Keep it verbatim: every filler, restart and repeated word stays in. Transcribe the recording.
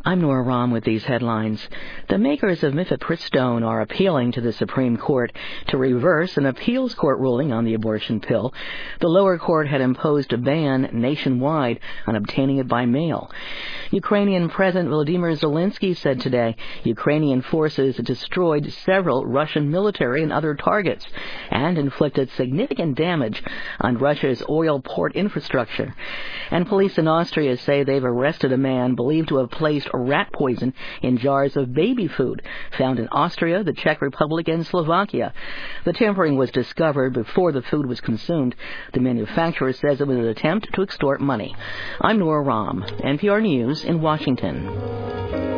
I'm Nora Rahm with these headlines. The makers of mifepristone are appealing to the Supreme Court to reverse an appeals court ruling on the abortion pill. The lower court had imposed a ban nationwide on obtaining it by mail. Ukrainian President Volodymyr Zelensky said today Ukrainian forces destroyed several Russian military and other targets and inflicted significant damage on Russia's oil port infrastructure. And police in Austria say they've arrested a man believed to have placed rat poison in jars of baby food found in Austria, the Czech Republic, and Slovakia. The tampering was discovered before the food was consumed. The manufacturer says it was an attempt to extort money. I'm Nora Rahm, N P R News in Washington.